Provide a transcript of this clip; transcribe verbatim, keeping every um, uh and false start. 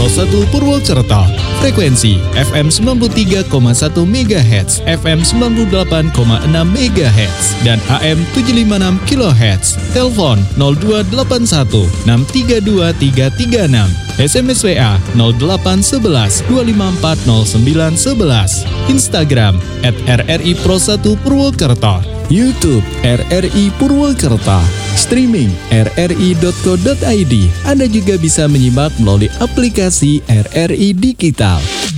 Pro satu Purwokerto. Frekuensi F M sembilan puluh tiga koma satu megahertz, F M sembilan puluh delapan koma enam megahertz, dan A M tujuh ratus lima puluh enam kilohertz. Telepon nol dua delapan satu enam tiga dua tiga tiga enam. S M S W A nol delapan satu satu dua lima empat nol sembilan satu satu. Instagram at R R I Pro satu Purwokerto. YouTube R R I Purwokerto. Streaming r r i dot co dot i d. Anda juga bisa menyimak melalui aplikasi R R I Digital.